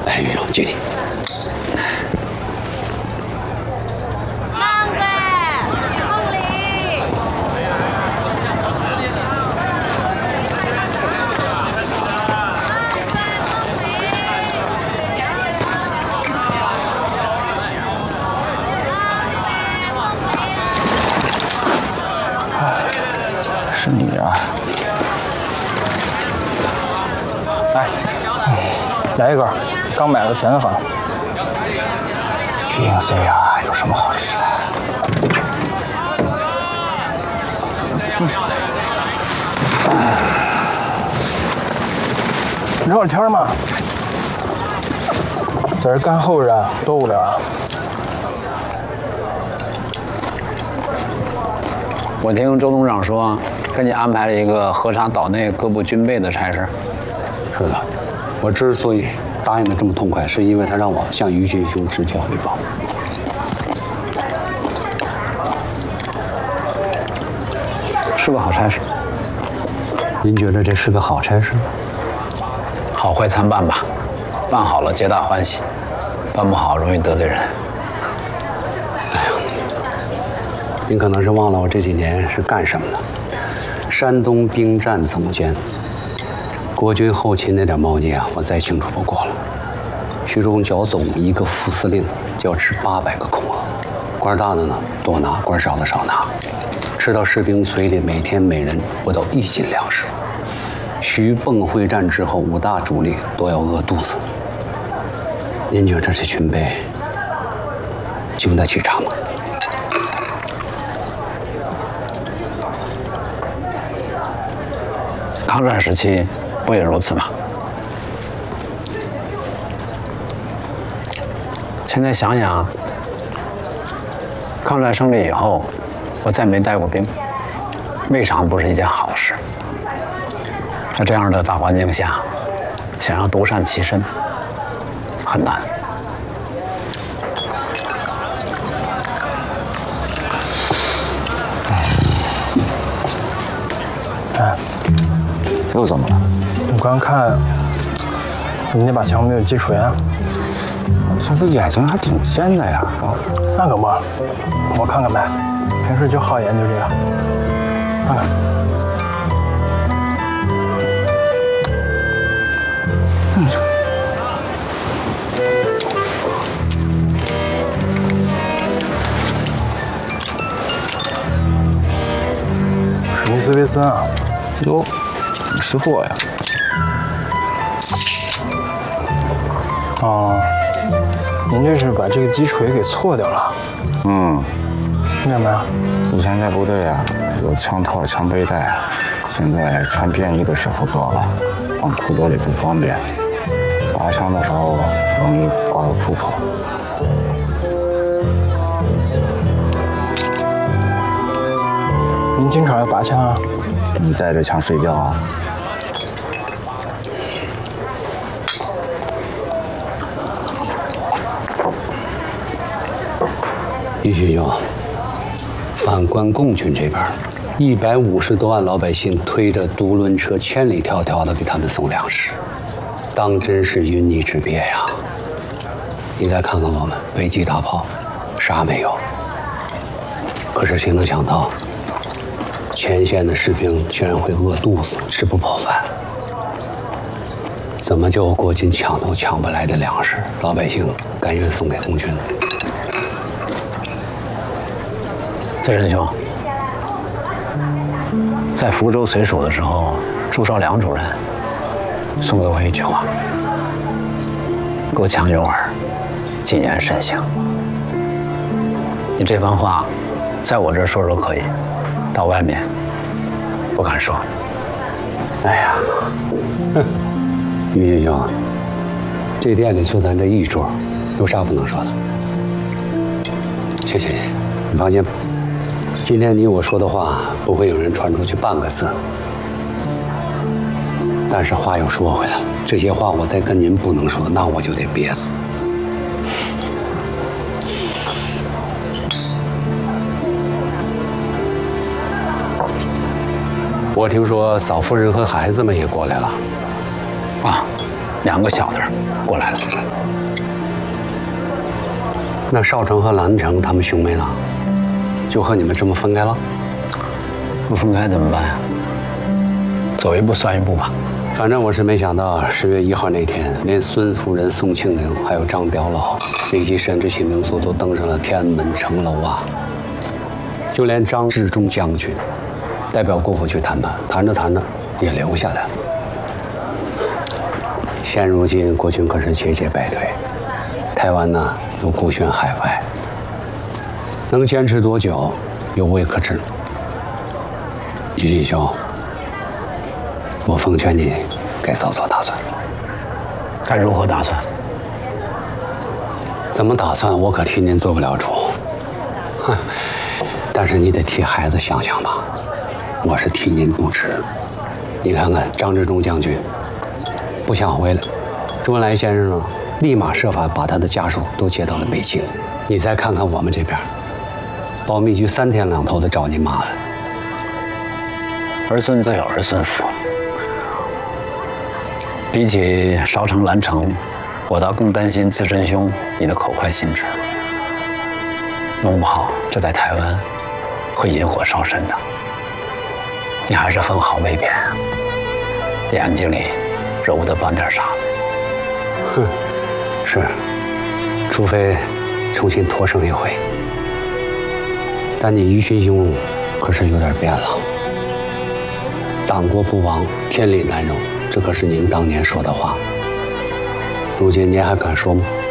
来，玉生，敬你。 慢呗，凤梨。 是你啊！哎，来一根，刚买了前房。平 C 啊，有什么好吃的？聊会儿天嘛，在这干后着，多无聊啊！ 我听周董事长说，给你安排了一个河茶岛内各部军备的差事。 是的，我之所以答应的这么痛快，是因为他让我向于军兄直交汇报。 是个好差事。 您觉得这是个好差事？ 好坏参半吧，办好了皆大欢喜，办不好容易得罪人。 您可能是忘了我这几年是干什么的。山东兵站总监，国军后勤那点猫腻啊，我再清楚不过了。徐中剿总一个副司令就要吃800个空额，官大的呢多拿，官少的少拿，吃到士兵嘴里每天每人不到1斤粮食。徐蚌会战之后，5大主力都要饿肚子。您觉得这军备经得起场吗？ 抗战时期不也如此吗？现在想想，抗战胜利以后，我再没带过兵，未尝不是一件好事。在这样的大环境下，想要独善其身很难。 哎， 又怎么了？ 我刚看你那把枪没有击锤啊？ 这眼睛还挺尖的呀！ 那可不，我看看呗，平时就好研究这个，看看。史密斯威森啊！ 哟，识货呀！ 哦，您这是把这个击锤给错掉了。 嗯， 为什么呀？ 以前在部队啊，有枪套、枪背带，现在穿便衣的时候多了，放裤兜里不方便，拔枪的时候容易刮到裤头。 您经常要拔枪啊？ 你带着枪睡觉啊？ 于军兄，反观共军这边，150多万老百姓推着独轮车千里迢迢的给他们送粮食，当真是云泥之别呀！你再看看我们，飞机大炮，啥没有。可是谁能想到，前线的士兵居然会饿肚子，吃不饱饭。怎么就国军抢都抢不来的粮食，老百姓甘愿送给共军？ 崔仁兄，在福州随署的时候，朱绍良主任送给我一句话：隔墙有耳，谨言慎行。你这番话，在我这儿说说可以，到外面不敢说。 哎呀，哼，于军兄，这店里就咱这一桌，有啥不能说的？行，你放心吧。今天你我说的话，不会有人传出去半个字。但是话又说回来了，这些话我再跟您不能说，那我就得憋死。我听说嫂夫人和孩子们也过来了。 啊，2个小的过来了。 那少城和兰城他们兄妹呢？就和你们这么分开了？ 不分开怎么办呀？走一步算一步吧。 反正我是没想到10月1号那天，连孙夫人、宋庆龄还有张表老以及神之新名宿都登上了天安门城楼啊！就连张治中将军代表国府去谈判，谈着谈着也留下来了。现如今国军可是节节败退，台湾呢又孤悬海外，能坚持多久又未可知。于锦兄，我奉劝你该早做打算。 该如何打算？ 怎么打算，我可替您做不了主。哼，但是你得替孩子想想吧，我是替您不值。你看看张治中将军不想回来，周恩来先生呢，立马设法把他的家属都接到了北京。你再看看我们这边，保密局3天2头的找您麻烦。 儿孙自有儿孙福。比起少城、兰城，我倒更担心自珍兄你的口快心直，弄不好这在台湾会引火烧身的。你还是分毫未变，眼睛里揉得半点沙子。 哼，是，除非重新托生一回。但你于勋兄可是有点变了。党国不亡，天理难容，这可是您当年说的话。如今您还敢说吗？